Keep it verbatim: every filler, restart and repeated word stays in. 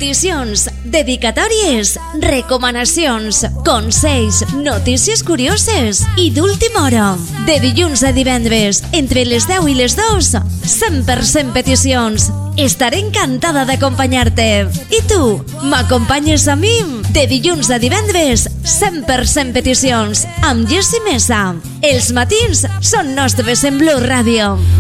peticions, dedicatòries, recomanacions, consells, notícies curioses i d'última hora. De dilluns a divendres, entre les deu i les dos, cent per cent peticions. Estaré encantada d'acompanyar-te. I tu, m'acompanyes a mi? De dilluns a divendres, cent per cent peticions, amb Jessie Mesa. Els matins són nostres en Blu Ràdio.